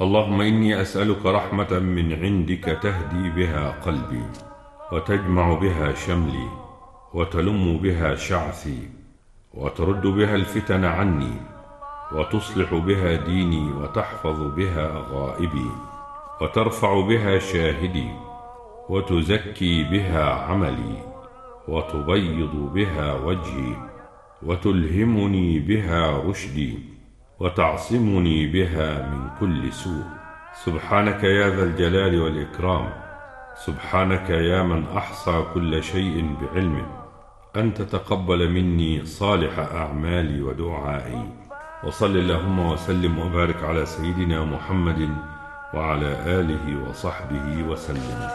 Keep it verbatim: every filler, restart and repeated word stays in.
اللهم إني أسألك رحمة من عندك تهدي بها قلبي، وتجمع بها شملي، وتلم بها شعثي، وترد بها الفتن عني، وتصلح بها ديني، وتحفظ بها غائبي، وترفع بها شاهدي، وتزكي بها عملي، وتبيض بها وجهي، وتلهمني بها رشدي، وتعصمني بها من كل سوء. سبحانك يا ذا الجلال والإكرام، سبحانك يا من أحصى كل شيء بعلمه، أن تتقبل مني صالح أعمالي ودعائي. وصل اللهم وسلم وبارك على سيدنا محمد وعلى آله وصحبه وسلم.